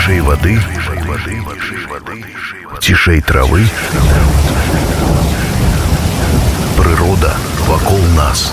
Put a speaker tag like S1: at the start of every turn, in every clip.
S1: Цішэй вады, цішэй травы. Прырода вакол нас.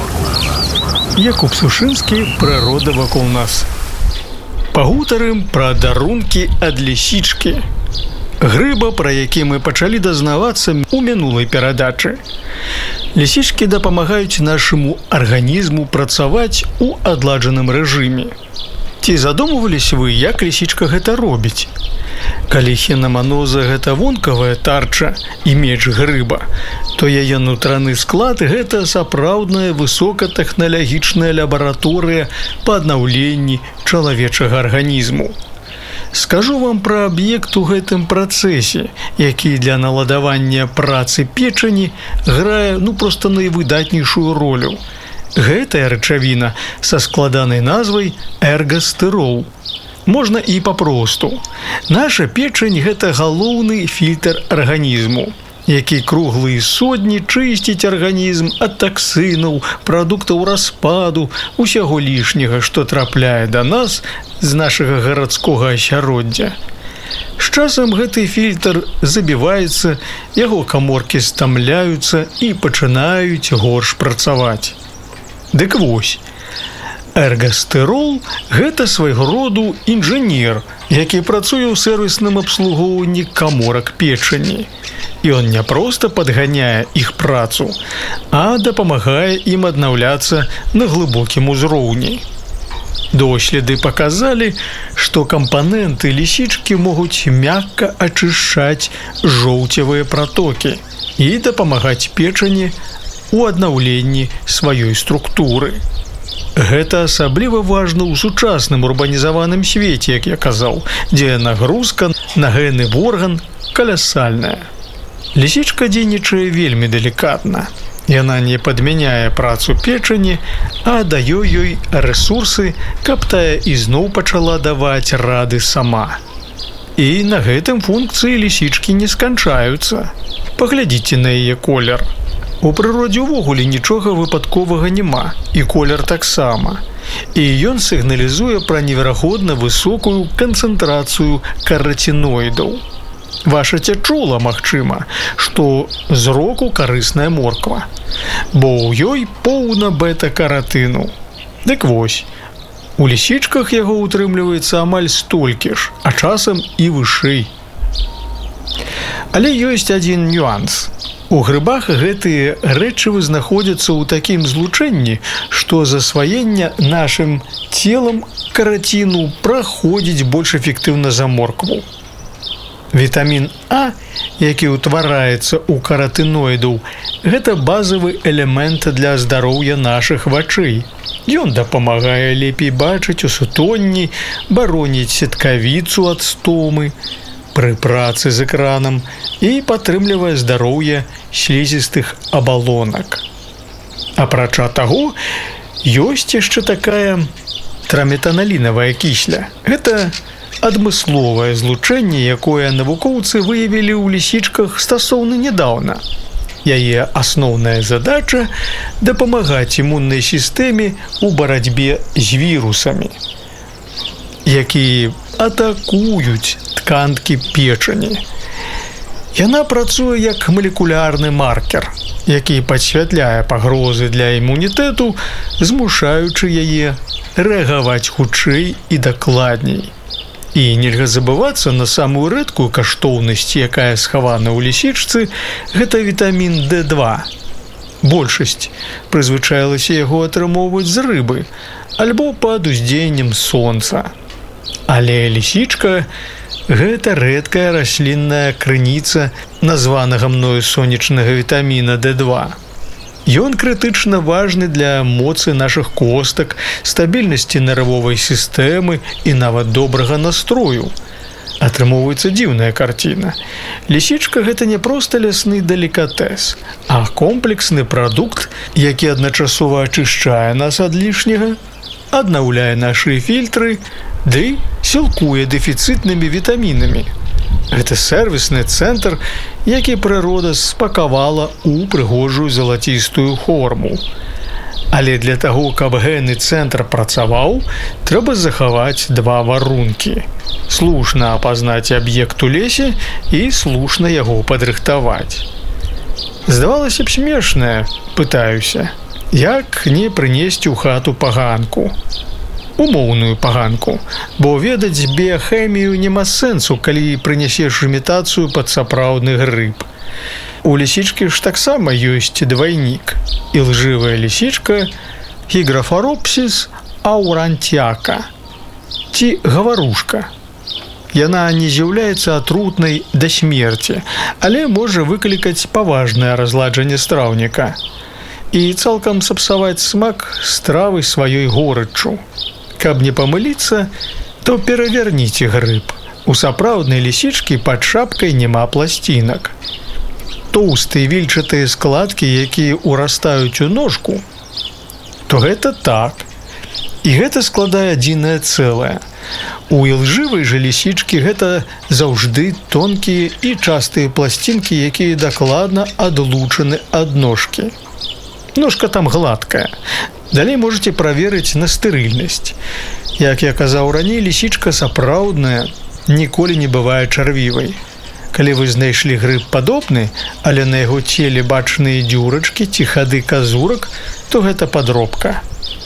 S2: Якуб Сушынскі «Прырода вакол нас». Пагутарым пра дарункі ад лісічкі. Грыба, пра які мы пачалі дазнавацца ў мінулай перадачы. Лісічкі дапамагаюць нашаму арганізму працаваць у адладжаным рэжыме. Ці задумваліся вы, як лісічка гэта робіць? Калі хенаманоза – гэта вонкавая тарча і меч грыба, то яе нутраны склад – гэта сапраўдная высокатэхналагічная лабараторыя па аднаўленні чалавечага арганізму. Скажу вам пра аб'ект у гэтым працэсе, які для наладавання працы печані грае проста найвыдатнейшую ролю. Гэтая рэчавіна са складанай назвай эргастэрол. Можна і папросту. Наша печань – гэта галоўны фільтр арганізму, які круглыя сотні чысціць арганізм ад таксынаў, прадуктаў распаду, усяго лішняга, што трапляе да нас з нашага гарадскога асяроддзя. З часам гэты фільтр забіваецца, яго каморкі стамляюцца і пачынаюць горш працаваць. Дык вось, эргастэрол – гэта свайго роду інжынер, які працуе ў сэрвісным абслугоўванні каморак печані. Ён не проста падганяе іх працу, а дапамагае ім аднаўляцца на глыбокім узроўні. Доследы паказалі, што кампаненты лісічкі могуць мякка ачышчаць жоўцевыя пратокі і дапамагаць печані у аднаўленні сваёй структуры. Гэта асабліва важна ў сучасным урбанізаваным свеце, як я казаў, дзе нагрузка на гэны орган каласальная. Лісічка дзейнічае вельмі далікатна. Яна не падмяняе працу печані, а дае ёй рэсурсы, каб тая ізноў пачала даваць рады сама. І на гэтым функцыі лісічкі не сканчаюцца. Паглядзіце на яе колер. У прыродзе ўвогуле нічога выпадковага няма, і колер таксама. І ён сігналізуе пра неверагодна высокую канцэнтрацыю караціноідаў. Ваша ця чула, магчыма, што зроку карысная морква, бо ў ёй поўна бета-каратыну. Дык вось, у лісічках яго ўтрымліваецца амаль столькі ж, а часам і вышэй. Але ёсць адзін нюанс. У грыбах гэтыя рэчывы знаходзяцца ў такім злучэнні, што засваенне нашым целам караціну праходзіць больш эфектыўна за моркву. Вітамін А, які ўтвараецца ў каратыноідаў, гэта базавы элемент для здароўя нашых вачэй. Ён дапамагае лепей бачыць у сутонні, бароніць сеткавіцу ад стомы пры працы з экранам і падтрымлівае здароўе слізістых абалонак. Апрача таго, ёсць яшчэ такая траметаналінавая кісля. Гэта адмысловае злучэнне, якое навукоўцы выявілі ў лісічках стасоўна нядаўна. Яе асноўная задача – дапамагаць імуннай сістэме ў барацьбе з вірусамі, якія атакуюць тканкі печані. Яна працуе як малекулярны маркер, які падсвятляе пагрозы для імунітэту, змушаючы яе рэагаваць хутчэй і дакладней. І нельга забывацца на самую рэдкую каштоўнасць, якая схавана ў лісічцы, гэта вітамін D2. Большасць прызвычаілася яго атрымоўваць з рыбы альбо пад уздзеяннем сонца. Але лісічка – гэта рэдкая раслінная крыніца названага мною сонечнага вітаміна D2. Ён крытычна важны для моцы нашых костак, стабільнасці нервовай сістэмы і нават добрага настрою. Атрымоўваецца дзіўная карціна. Лісічка – гэта не проста лясны далікатэс, а комплексны прадукт, які адначасова ачышчае нас ад лішняга, аднаўляе нашы фільтры, ды сілкуе дэфіцытнымі вітамінамі. Гэта сэрвісны цэнтр, які прырода спакавала ў прыгожую залацістую форму. Але для таго, каб гэны цэнтр працаваў, трэба захаваць два варункі. Слушна апазнаць аб'ект у лесе і слушна яго падрыхтаваць. Здавалася б смешнае, пытаюся, як не прынесці ў хату паганку. Умоўную паганку, бо ведаць біяхэмію няма сэнсу, калі прынясеш імітацыю пад сапраўдны грыб. У лісічкі ж таксама ёсць двайнік, і лжывая лісічка Гіграфаропсіс аурантяка, ці гаварушка. Яна не з'яўляецца атрутнай да смерці, але можа выклікаць паважнае разладжанне страўніка і цалкам сапсаваць смак стравы сваёй горыччу. Каб не памыліцца, то пераверніце грыб. У сапраўднай лісічкі пад шапкай няма пласцінак. Тоўстыя вільчатыя складкі, якія ўрастаюць у ножку, то гэта так. І гэта складае адзінае цэлае. У ілжывай жа лісічкі гэта заўжды тонкія і частыя пласцінкі, якія дакладна адлучаны ад ножкі. Ножка там гладкая. Далей можаце праверыць на стэрыльнасць. Як я казаў раней, лісічка сапраўдная ніколі не бывае чарвівай. Калі вы знайшлі грыб падобны, але на яго целе бачныя дзюрачкі ці хады казурак, то гэта падробка.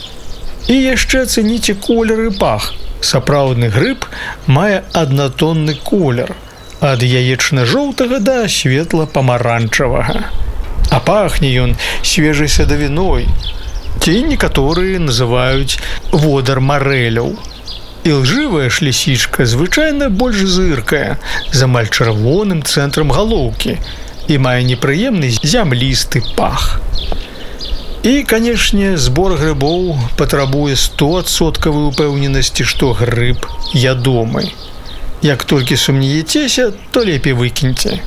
S2: І яшчэ ацэніце колер і пах. Сапраўдны грыб мае аднатонны колер, ад яечна-жоўтага да светла-памаранчавага. А пахне ён свежай садавіной, ці некаторыя называюць водар марэляў. Ілжывая ж лісічка звычайна больш зыркая, з амаль чырвоным цэнтрам галоўкі і мае непрыемны зямлісты пах. І, канешне, збор грыбоў патрабуе 100% упэўненасці, што грыб ядомы. Як толькі сумнеецеся, то лепей выкіньце.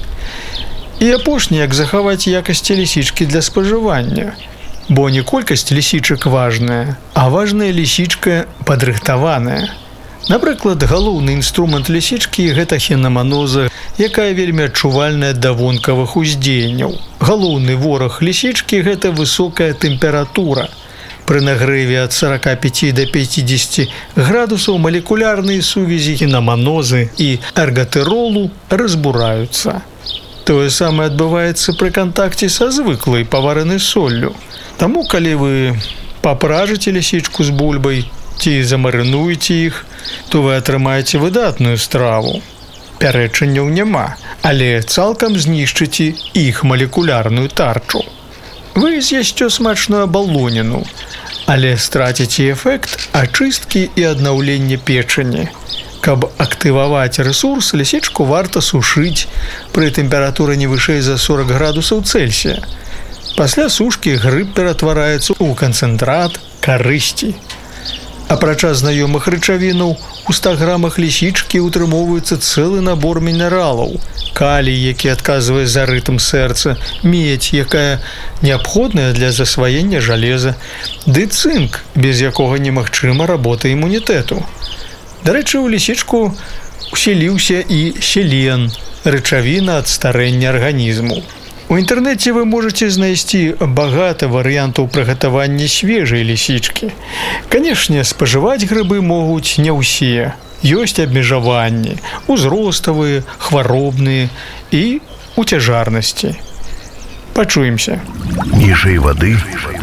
S2: І апошні, як захаваць якасці лісічкі для спажывання. Бо не колькасць лісічак важная, а важная лісічка падрыхтаваная. Напрыклад, галоўны інструмент лісічкі – гэта хенаманоза, якая вельмі адчувальная да вонкавых уздзеянняў. Галоўны вораг лісічкі – гэта высокая тэмпература. Пры нагрэве ад 45 да 50 градусаў малекулярныя сувязі хенаманозы і эргатэролу разбураюцца. Тое самае адбываецца пры кантакце са звыклай паваранай соллю. Таму, калі вы папражыце лісічку з бульбай ці замарынуеце іх, то вы атрымаеце выдатную страву. Пярэчанняў няма, але цалкам знішчыце іх малекулярную тарчу. Вы з'ясце смачную абалоніну, але страціце эфект ачысткі і аднаўлення печані. Каб актываваць рэсурс, лісічку варта сушыць пры тэмпературы не вышэй за 40 градусаў Цельсія. Пасля сушкі грыб ператвараецца ў канцэнтрат карысці. Апрача знаёмых рэчавінаў, у 100 грамах лісічкі ўтрымоўваецца цэлы набор мінералаў. Калій, які адказвае за рытм сэрца, медзь, якая неабходная для засваення жалеза, ды цынк, без якога немагчыма работа імунітэту. Дарэчы, у лісічку уселіўся і селен, рэчавіна ад старэння арганізму. У інтэрнэце вы можаце знайсці багата варыянтаў прыгатавання свежай лісічкі. Канешне, спажываць грыбы могуць не ўсе. Ёсць абмежаванні, узроставыя, хваробныя і у цяжарнасці. Пачуемся.
S1: Ніжэй вады,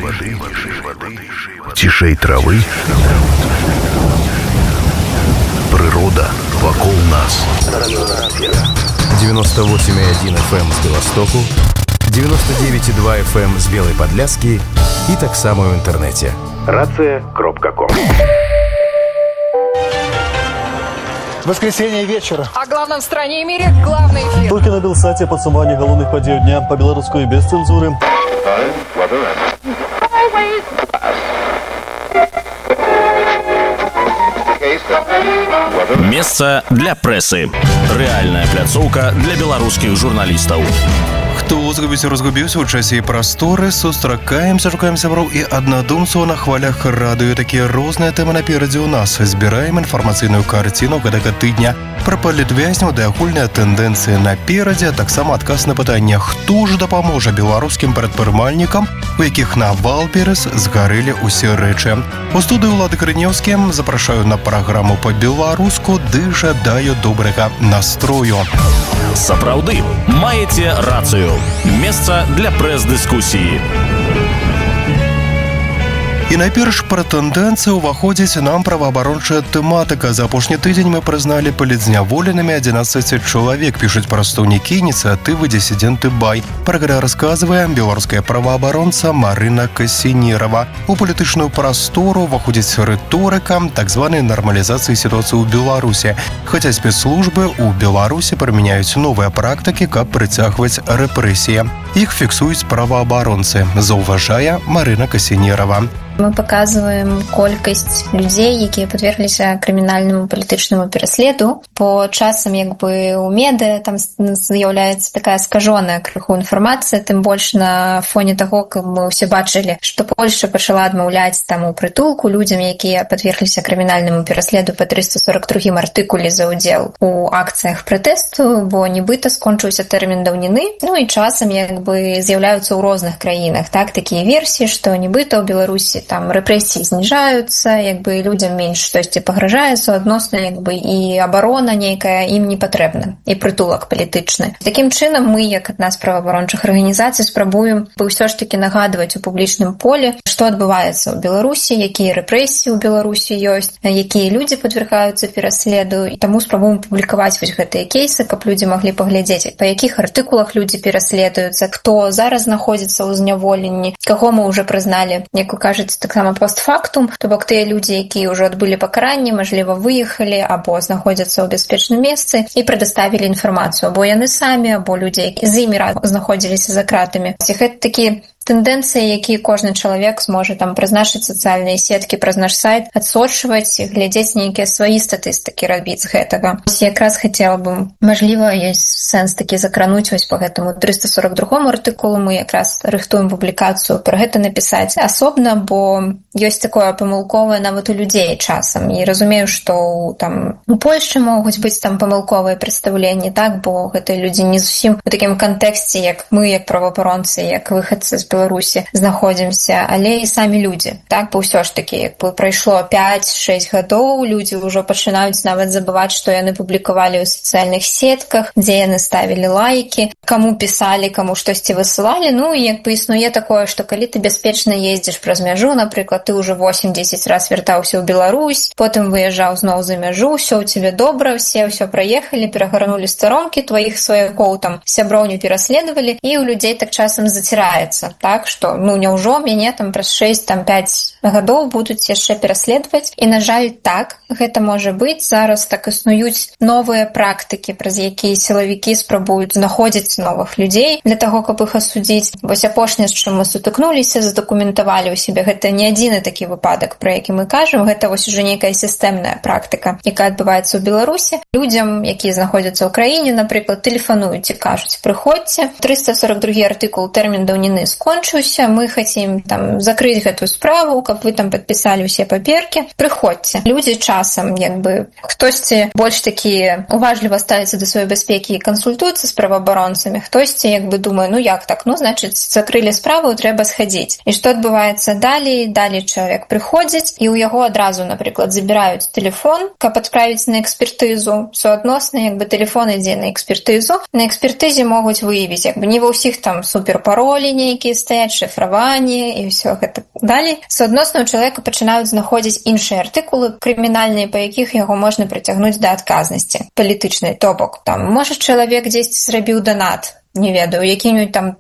S1: цішэй травы, прырода вакол нас.
S3: 98,1 FM з Беластоку, 99,2 FM з Белой Подляски и так само в интернете.
S1: Рация.ком.
S4: Воскресенье вечера.
S5: О главном в стране и мире главный эфир.
S4: Только на Белсате подсумование головных подей дня по-белорусски без цензуры.
S6: Месца для прэсы. Рэальная пляцоўка для беларускіх журналістаў. Хто разгубіўся ў часе і прасторы, сустракаемся, шукаем сяброў і аднадумцаў на хвалях радыё. Такія розныя тэмы наперадзе ў нас. Збіраем інфармацыйную карціну гэтага тыдня. Пра палітвязняў ды агульныя тэндэнцыі наперадзе, а таксама адказ на пытанне, хто ж дапаможа беларускім прадпрымальнікам, у якіх на Валберес згарэлі ўсе рэчы. У студыі Улады Крынеўскі запрашаю на праграму па-беларуску ды жадаю добрага настрою.
S7: Сапраўды, маеце рацыю. Месца для прэс-дыскусіі.
S6: І найперш пра тэндэнцыі ўваходзіць нам праваабарончая тэматыка. За апошні тыдзень мы прызналі палітзняволенымі 11 чалавек, пішуць прадстаўнікі ініцыятывы «Дысідэнты Бай». Пра гэта расказвае беларуская праваабаронца Марына Касінерава. У палітычную прастору ўваходзіць рыторыка так званай нармалізацыі сітуацыі ў Беларусі. Хаця спецслужбы ў Беларусі прымяняюць новыя практыкі, каб прыцягваць рэпрэсіі. Іх фіксуюць праваабаронцы, заўважае Марына Касінерава.
S8: Мы показываем колькасць людзей, якія падвергліся крымінальнаму палітычнаму пераследу. По часам у медыа там з'яўляецца такая скажоная крыху інфармацыя, тым больш на фоне таго, каб мы ўсе бачылі, што Польшча пачала адмаўляць там у прытулку людзям, якія падвергліся крымінальнаму пераследу па 342 артыкуле за ўдзел у акцыях пратэсту, бо нібыта скончыўся тэрмін даўніны. І часам з'яўляюцца ў розных краінах такія версіі, што нібыта ў Беларусі там рэпрэсіі зніжаюцца, людзям менш штосьці пагражае, суадносна і абарона нейкая ім не патрэбна, і прытулак палітычны. Такім чынам мы, як адна з праваабарончых арганізацый, спрабуем ўсё ж такі нагадваць у публічным полі, што адбываецца ў Беларусі, якія рэпрэсіі ў Беларусі ёсць, якія людзі падвяргаюцца пераследу, і таму спрабуем публікаваць гэтыя кейсы, каб людзі маглі паглядзець, па якіх артыкулах людзі пераследуюцца, хто зараз знаходзіцца ў зняволенні, каго мы ўжо прызналі, як вы кажаце, таксама постфактум, то бок тыя людзі, якія ўжо адбылі пакаранне, мажліва, выехалі або знаходзяцца ў бяспечным месцы і прадставілі інфармацыю, або яны самі, або людзі, які з імі знаходзіліся за кратамі. Гэта такі тэндэнцыі, якія кожны чалавек зможа там праз нашы сацыяльныя сеткі, праз наш сайт адсочваць і глядзець нейкія свае статыстыкі рабіць з гэтага. Якраз хацела бы, мажліва, ёсць сэнс такі закрануць па гэтаму 342 артыкулу. Мы якраз рыхтуем публікацыю пра гэта напісаць асобна, бо ёсць такое памылковае нават у людзей часам. І разумею, што там у Польшчы могуць быць там памылковыя прадстаўленні, бо гэтыя людзі не зусім у такім кантэксце, як мы, як праваабаронцы, як выхадцы з Беларусі знаходзімся, але і самі людзі. Бо ўсё ж такі, прайшло 5-6 гадоў, людзі ўжо пачынаюць нават забываць, што яны публікавалі ў сацыяльных сетках, дзе яны ставілі лайкі, каму пісалі, каму штосьці высылалі. Існуе такое, што калі ты бяспечна ездзіш праз мяжу, напрыклад, ты ўжо 8-10 раз вяртаўся ў Беларусь, потым выязджаў зноў за мяжу, ўсё ў цябе добра, ўсё праехалі, перагарнулі старонкі, тваіх сваякоў там сяброў не пераследавалі, і ў людзей так часам заціраецца. Што, няўжо мяне там праз 6-5 гадоў будуць яшчэ пераследаваць. І, на жаль, гэта можа быць. Зараз існуюць новыя практыкі, праз якія сілавікі спрабуюць знаходзіць новых людзей для таго, каб іх асудзіць. Апошняе, з чым мы сутыкнуліся, задакументавалі ў сябе. Гэта не адзіны такі выпадак, пра які мы кажам. Гэта уже нейкая сістэмная практыка, якая адбываецца ў Беларусі. Людзям, якія знаходзяцца ў краіне, напрыклад, тэлефануюць і кажуць: прыходзьце, 342 артыкул, тэрмін даўніны скончыўся, мы хацім там закрыць гэтую справу, каб вы там падпісалі ўсе паперкі, прыходзьце. Людзі часам хтосьці больш такі уважліва ставіцца да сваёй бяспекі і кансультуецца з праваабаронцамі, хтосьці думае, як так, значыць, закрылі справу, трэба схадзіць. І што адбываецца далей? Далей чалавек прыходзіць, і ў яго адразу, напрыклад, забіраюць тэлефон, каб адправіць на экспертызу. Суадносна, тэлефон ідзе на экспертызу. На экспертызе могуць выявіць, не ва ўсіх там суперпаролі нейкія стаяць, шыфраванне і ўсё гэта далей. Суадносна, у чалавека пачынаюць знаходзіць іншыя артыкулы крымінальныя, па якіх яго можна прыцягнуць да адказнасці палітычнай. То бок, там, можа, чалавек дзесьці зрабіў данат, не ведаю, які-нибудь там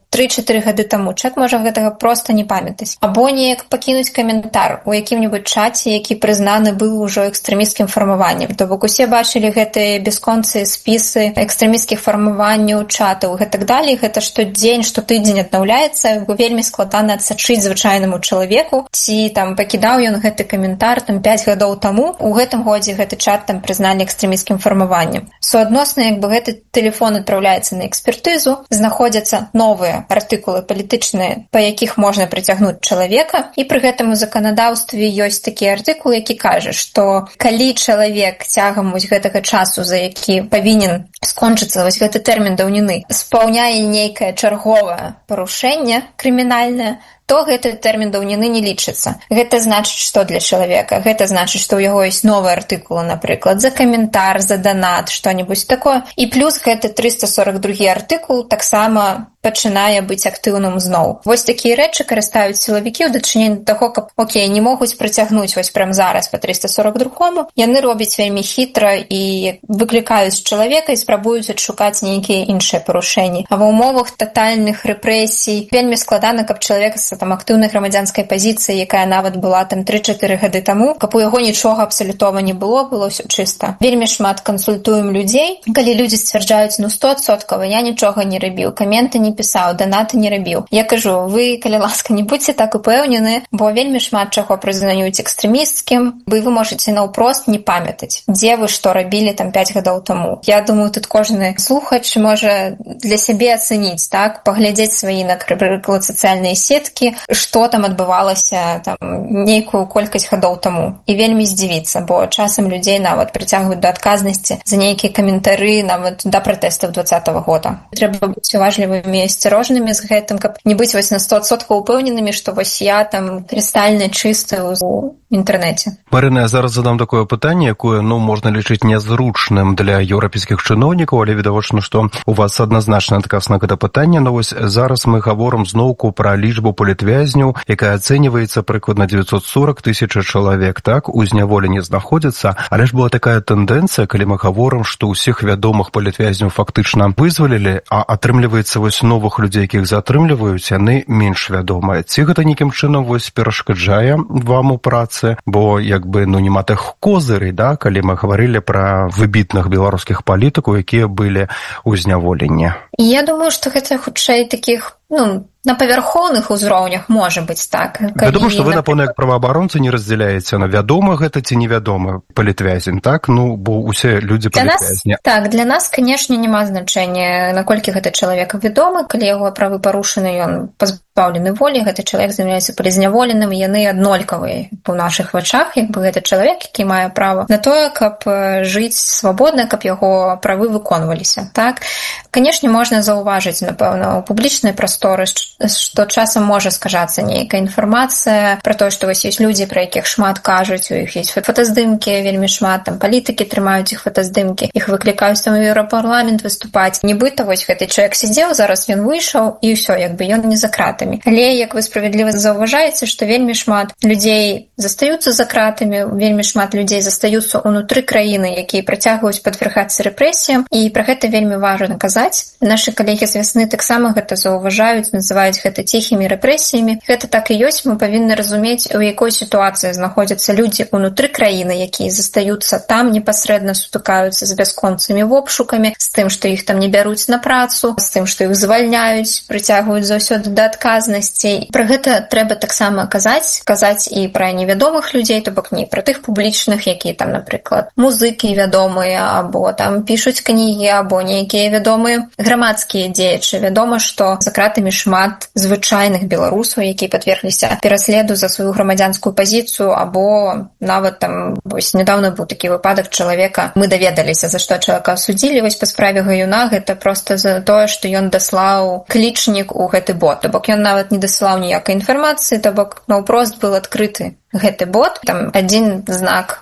S8: 3-4 гады таму. Чалавек можа гэтага проста не памятаць. Або неяк пакінуць каментар у якім-небудзь чаце, які прызнаны быў ужо экстрэмісцкім фармаваннем. То бок усе бачылі гэтыя бясконцыя спісы экстрэмісцкіх фармаванняў, чатаў і гэтак далей. Гэта штодзень, штотыдзень аднаўляецца. Вельмі складана адсачыць звычайнаму чалавеку, ці там пакідаў ён гэты каментар там 5 гадоў таму. У гэтым годзе гэты чат там прызналі экстрэмісцкім фармаваннем. Суадносна, гэты тэлефон адпраўляецца на экспертызу, знаходзяцца новыя артыкулы палітычныя, па якіх можна прыцягнуць чалавека, і пры гэтым у заканадаўстве ёсць такі артыкул, які кажа, што калі чалавек цягам гэтага часу, за які павінен скончыцца гэты тэрмін даўніны, спаўняе нейкае чарговае парушэнне крымінальнае, то гэты тэрмін даўніны не лічыцца. Гэта значыць, што для чалавека? Гэта значыць, што ў яго ёсць новыя артыкулы, напрыклад, за каментар, за данат, што-небудзь такое. І плюс гэты 342 артыкул таксама пачынае быць актыўным зноў. Вось такія рэчы карыстаюць сілавікі ў дачыненні да таго, каб, не могуць прыцягнуць прямо зараз па 342-му. Яны робяць вельмі хітра і выклікаюць чалавека і спрабуюць адшукаць нейкія іншыя парушэнні. А ва ўмовах татальных рэпрэсій вельмі складана, каб чалавек з актыўнай грамадзянскай пазіцыі, якая нават была 3-4 гады таму, каб у яго нічога абсалютова не было ўсё чыста. Вельмі шмат кансультуем людзей. Калі людзі сцвярджаюць, 100%, я нічога не рабіў, каменты не пісаў, данаты не рабіў. Я кажу, вы, калі ласка, не будьце так упэўнены, бо вельмі шмат чаго прызнаюць экстрэмісцкім, вы можаце наўпрост не памятаць, дзе вы што рабілі 5 гадоў таму. Я думаю, тут кожны слухач можа для сябе ацэніць, так, паглядзець свае, напрыклад, сацыяльныя сеткі, што там адбывалася нейкую колькасць гадоў таму. І вельмі здзівіцца, бо часам людзей нават прыцягваюць да адказнасці за нейкія каментары нават да пратэстаў 2020 года. Трэба быць уважлівымі і асцярожнымі з гэтым, каб не быць на 100% упэўненымі, што я крыстальна чысты ў інтэрнэце.
S6: Марына, я зараз задам такое пытанне, якое, можна лічыць нязручным для еўрапейскіх чыноўнікаў, але відавочна, што у вас адназначны адказ на гэта пытанне. Вось зараз мы гаворым зноўку пра лічбу палітвязняў, якая ацэньваецца прыкладна 940 тысяч чалавек, так, у зняволенні знаходзяцца. Але ж была такая тэндэнцыя, калі мы гаворым, што ўсіх вядомых палітвязняў фактычна вызвалілі, а атрымліваецца новых людзей, якіх затрымліваюць, яны менш вядомыя. Ці гэта нейкім чынам перашкаджае вам у працы? Бо нема тых козырей, да, калі мы гаварылі пра выбітных беларускіх палітыкаў, якія былі ў зняволенні.
S8: Я думаю, што гэта хутчэй такіх, на павярхоўных узроўнях можа быць так.
S6: Я думаю, што вы, напэўна, як праваабаронцы не раздзяляеце на вядома гэта ці невядома палітвязень, так? Бо ўсе людзі палітвязні.
S8: Так, для нас, канешне, няма значэння, наколькі гэты чалавек вядомы, калі яго правы парушаны, ён пазбаўлены волі, гэты чалавек з'яўляецца палізняволеным, яны аднолькавыя у нашых вачах, гэта чалавек, які мае права на тое, каб жыць свабодна, каб яго правы выконваліся, так? Канешне, можна заўважыць, напэўна, у публічнай прасторы, што часам можа скажацца нейкая інфармацыя пра тое, што ёсць людзі, пра якіх шмат кажуць, у іх ёсць фотаздымкі, вельмі шмат, палітыкі трымаюць іх фотаздымкі, іх выклікаюць у Еўрапарламент выступаць. Нібыта гэты чалавек сядзеў, зараз ён выйшаў, і ўсё, ён не за кратамі. Але, як вы справядліва заўважаеце, што вельмі шмат людзей застаюцца за кратамі, вельмі шмат людзей застаюцца ўнутры краіны, якія працягваюць падвяргацца рэпрэсіям, і пра гэта вельмі важна казаць. Нашы калегі з вясны таксама гэта заўважаюць, называюць гэта ціхімі рэпрэсіямі. Гэта так і ёсць, мы павінны разумець, у якой сітуацыі знаходзяцца людзі ўнутры краіны, якія застаюцца там, непасрэдна сутыкаюцца з бясконцымі обшукамі, з тым, што іх там не бяруць на працу, з тым, што іх звальняюць, прыцягваюць заўсёды да адказнасці. Пра гэта трэба таксама казаць і пра невядомых людзей, то бок не пра тых публічных, якія там, напрыклад, музыкі вядомыя, або там пішуць кнігі, або нейкія вядомыя грамадскія дзеячы. Вядома, што за кратамі шмат звычайных беларусаў, якія падвергліся пераследу за сваю грамадзянскую пазіцыю, або нават нядаўна быў такі выпадак чалавека. Мы даведаліся, за што чалавека асудзілі па справе Гаюна, гэта проста за тое, што ён даслаў клічнік у гэты бот. То бок ён нават не дасылаў ніякай інфармацыі, то бок наўпрост быў адкрыты гэты бот, там адзін знак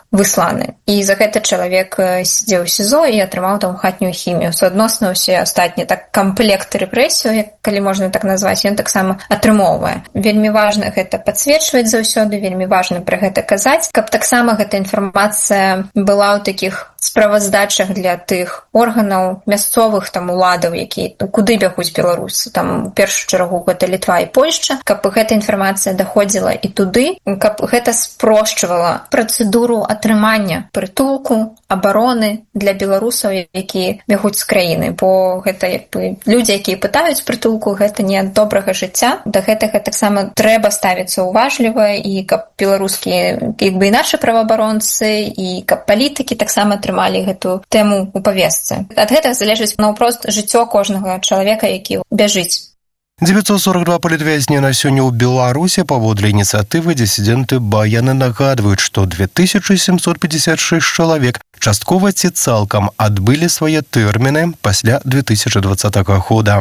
S8: высланы. І за гэта чалавек сидзеў у СІЗО і атрымаў там хатнюю хімію. Суадносна ўсе астатнія камплект рэпрэсіяў, калі можна так назваць, ён таксама атрымоўвае. Вельмі важна гэта падсвечваць заўсёды, вельмі важна пра гэта казаць, каб таксама гэта інфармацыя была ў такіх справаздачах для тых органаў мясцовых там уладаў, якія куды бягуць беларусы, там у першую чаргу гэта Літва і Польшча, каб гэта інфармацыя даходзіла і туды, каб гэта спрошчвала працэдуру атрымання прытулку, абароны для беларусаў, якія бягуць з краіны, бо гэта людзі, якія пытаюць прытулку, гэта не ад добрага жыцця. Да гэтага таксама трэба ставіцца уважліва, і каб беларускія і нашы праваабаронцы і каб палітыкі таксама атрымалі гэту тэму ў павестцы. Ад гэтага залежыць наўпрост жыццё кожнага чалавека, які бяжыць.
S6: 942 палітвязні на сёння ў Беларусі. Паводле ініцыятывы дысідэнты БАЙ яны нагадваюць, што 2756 чалавек часткова ці цалкам адбылі свае тэрміны пасля 2020 года.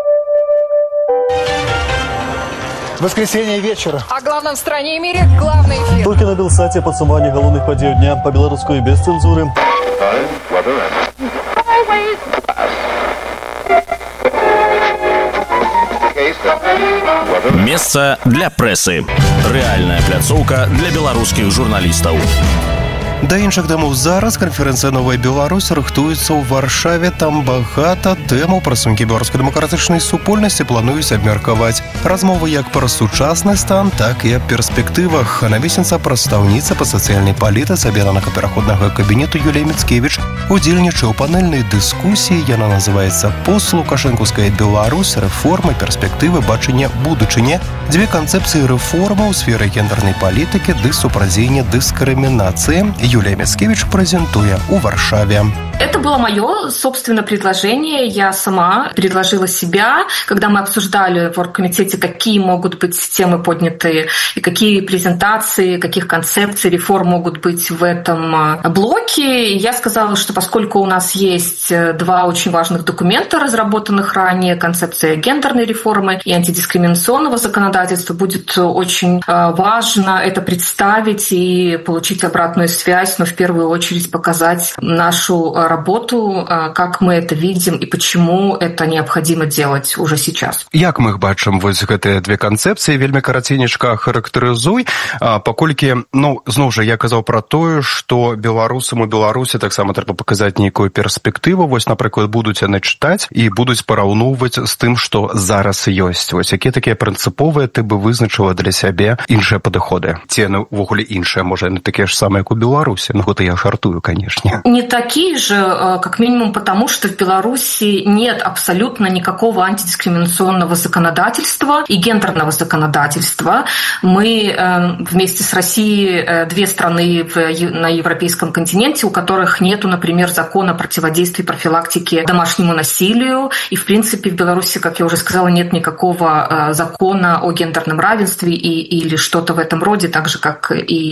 S9: Воскресенье вечера.
S5: О главном в стране и мире главный эфир.
S4: Только на Белсате подсумование головных подей дня по-белорусски без цензуры.
S7: Месца для прэсы. Рэальная пляцоўка для беларускіх журналістаў.
S6: Да іншых дамоў зараз канферэнцыя «Новая Беларусь» рыхтуецца ў Варшаве. Там багата тэмаў пра сумкі беларускай дэмакратычнай супольнасці плануюць абмеркаваць. Размовы як пра сучасны стан, так і аб перспектывах. Навесніца прадстаўніца па сацыяльнай палітыцы аб'яднанага пераходнага кабінету Юлія Міцкевіч удзельнічае ў панельнай дыскусіі. Яна называецца «Постлукашэнкаўская Беларусь. Рэформы, перспектывы, бачанне будучыні». Дзве канцэпцыі рэформаў у сферы гендернай палітыкі ды супрадзеяння дыскрымінацыі Юлия Міцкевіч презентуя у Варшаве.
S10: Это было мое, собственно, предложение. Я сама предложила себя, когда мы обсуждали в оргкомитете, какие могут быть темы поднятые и какие презентации, каких концепций, реформ могут быть в этом блоке. Я сказала, что поскольку у нас есть два очень важных документа, разработанных ранее, концепция гендерной реформы и антидискриминационного законодательства, будет очень важно это представить и получить обратную связь, но в первую очередь показать нашу работу, как мы это видим и почему это необходимо делать уже сейчас.
S6: Як мы бачым вось гэтыя две канцэпцыі, вельмі караценечка характарызуй, паколькі, зноў жа, я казаў пра тое, што беларусам у Беларусі таксама трэба паказаць нейкую перспектыву. Вось, напрыклад, будуць яны чытаць і будуць параўноўваць з тым, што зараз ёсць. Вось якія такія прынцыповыя ты бы вызначыла для сябе іншыя падыходы? Ці яны ўвогуле іншыя, можа, яны такія ж самыя, як у Беларусі? Гэта я жартую, конечно.
S10: Не такие же, как минимум потому, что в Беларуси нет абсолютно никакого антидискриминационного законодательства и гендерного законодательства. Мы вместе с Россией две страны на европейском континенте, у которых нету, например, закона о противодействии и профилактике домашнему насилию. И, в принципе, в Беларуси, как я уже сказала, нет никакого закона о гендерном равенстве или что-то в этом роде, так же, как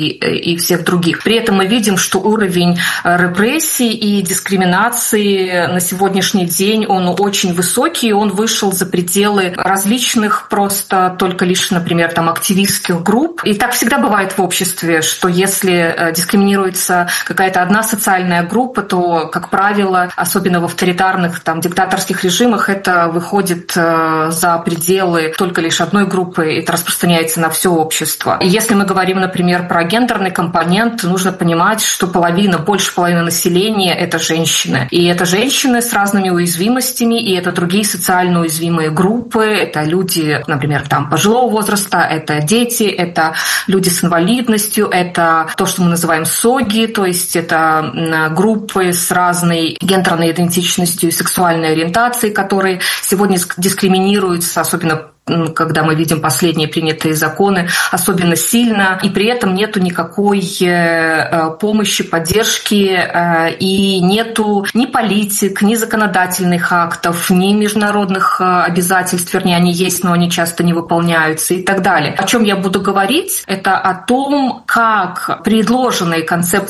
S10: и всех других. При этом мы видим, что уровень репрессий и дискриминации на сегодняшний день, он очень высокий, он вышел за пределы различных просто только лишь, например, активистских групп. И так всегда бывает в обществе, что если дискриминируется какая-то одна социальная группа, то, как правило, особенно в авторитарных, диктаторских режимах, это выходит за пределы только лишь одной группы, и это распространяется на все общество. И если мы говорим, например, про гендерный компонент, нужно понимать, что больше половины населения — это женщины. И это женщины с разными уязвимостями, и это другие социально уязвимые группы. Это люди, например, пожилого возраста, это дети, это люди с инвалидностью, это то, что мы называем СОГИ, то есть это группы с разной гендерной идентичностью и сексуальной ориентацией, которые сегодня дискриминируются, особенно когда мы видим последние принятые законы, особенно сильно, и при этом нету никакой помощи, поддержки, и нету ни политик, ни законодательных актов, ни международных обязательств, вернее, они есть, но они часто не выполняются и так далее. О чем я буду говорить, это о том, как предложенные концепции